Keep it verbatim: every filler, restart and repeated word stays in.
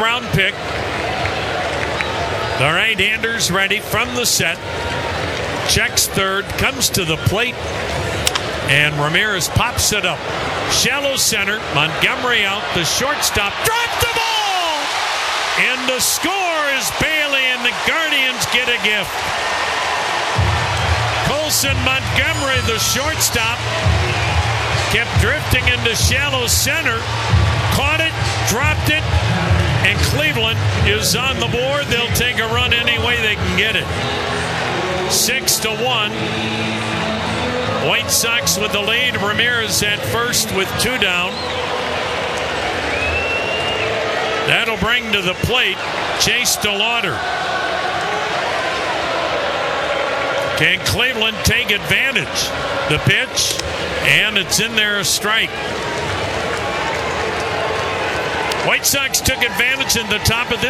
round pick. The right-hander's ready from the set. Checks third, comes to the plate, and Ramirez pops it up. Shallow center, Montgomery out. The shortstop dropped the ball! And the score is Bailey, and the Guardians get a gift. Colson Montgomery, the shortstop, kept drifting into shallow center, caught it, dropped it, and Cleveland is on the board. They'll take a run any way they can get it. Six to one. White Sox with the lead. Ramirez at first with two down. That'll bring to the plate Chase DeLauder. Can Cleveland take advantage? The pitch, and it's in there, a strike. White Sox took advantage in the top of this.